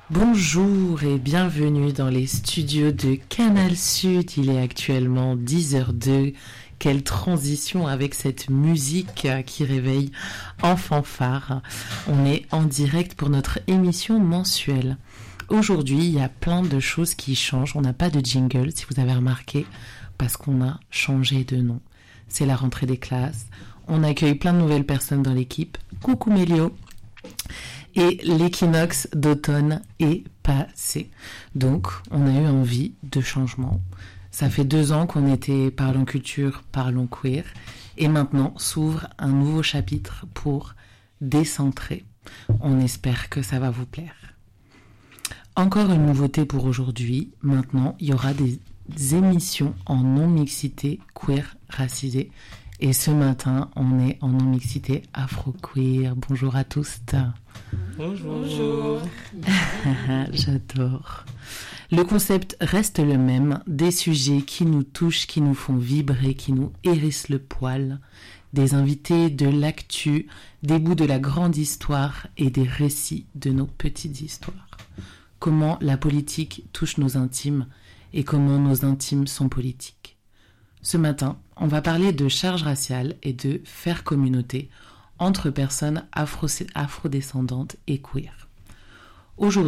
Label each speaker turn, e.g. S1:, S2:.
S1: Bonjour et bienvenue dans les studios de Canal Sud. Il est actuellement 10h02. Quelle transition avec cette musique qui réveille en fanfare. On est en direct pour notre émission mensuelle. Aujourd'hui, il y a plein de choses qui changent. On n'a pas de jingle, si vous avez remarqué, parce qu'on a changé de nom. C'est la rentrée des classes. On accueille plein de nouvelles personnes dans l'équipe. Coucou Mélio. Et l'équinoxe d'automne est passé. Donc, on a eu envie de changement. Ça fait 2 ans qu'on était Parlons Culture, Parlons Queer. Et maintenant s'ouvre un nouveau chapitre pour décentrer. On espère que ça va vous plaire. Encore une nouveauté pour aujourd'hui. Maintenant, il y aura des émissions en non-mixité queer racisée. Et ce matin, on est en non-mixité afro-queer. Bonjour à tous.
S2: Bonjour.
S1: J'adore. Le concept reste le même, des sujets qui nous touchent, qui nous font vibrer, qui nous hérissent le poil, des invités, de l'actu, des bouts de la grande histoire et des récits de nos petites histoires. Comment la politique touche nos intimes et comment nos intimes sont politiques. Ce matin, on va parler de charge raciale et de faire communauté entre personnes afrodescendantes et queer. Aujourd'hui,